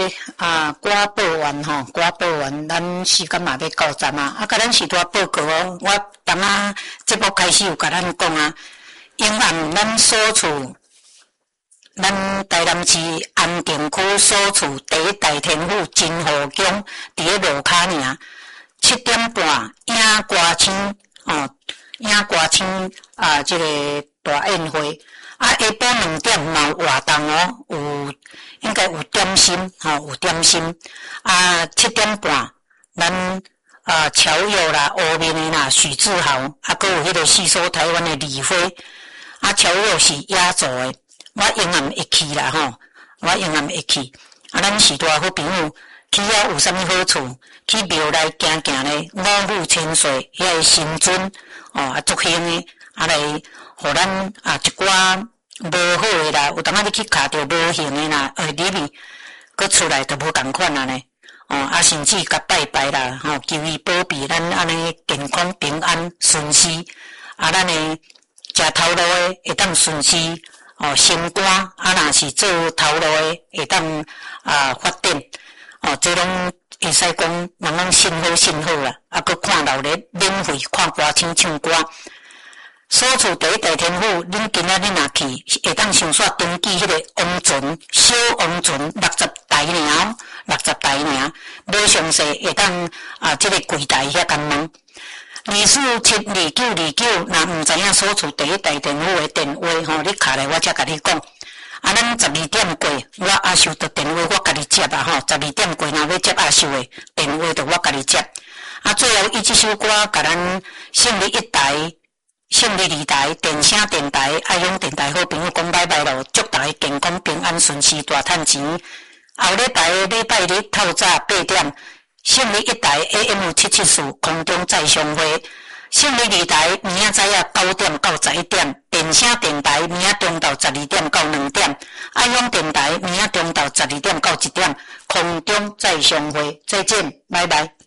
歌报完吼，歌报完，咱时间嘛要到站啊。甲咱时代报告哦，我当节目开始有甲咱讲啊，永安咱所处，咱台南市安定区所处第一大天府金湖宫，伫咧路骹尔，7点半影歌星影歌星这个大宴会。下晡2点嘛有活动哦，应该有点心有点心。7点半咱乔佑啦、后面的啦、许志豪，还有迄个细说台湾的李辉。乔佑是压轴的，我永远会去啦吼，我永远会去。咱时代好朋友去遐有啥物好处？去庙内行行咧，五府千岁遐个神尊足兴的，来互咱一寡无好诶啦，有当你去卡着无形诶啦，里面佮出来就无共款啊呢。甚至甲拜拜啦，求伊保庇咱安尼健康平安顺遂。咱诶食头路诶会当顺遂升官，若是做头路诶会当发展。这拢会使讲人人信好信好啦，佮看闹热免费看歌星唱歌。所处第一大天府，恁今仔日若去，会当上煞登记迄个王船，小王船60台尔，60台尔，无详细会当这个柜台遐甲问。24722929，若毋知影所处第一大天府的电话你敲来我才甲你讲。咱12点过，我阿秀的电话我甲你接12点过，若要接阿秀的电话，就我甲你接。最后伊即首歌甲咱胜利1台。胜利2台、电声电台、爱用电台好朋友讲拜拜咯，祝大家健康平安顺遂大赚钱。后礼拜日透早8点，胜利1台 AM774空中再相会。胜利2台明仔载9点到11点，电声电台明仔中到12点到2点，爱用电台明仔中到12点到1点，空中再相会，再见，拜拜。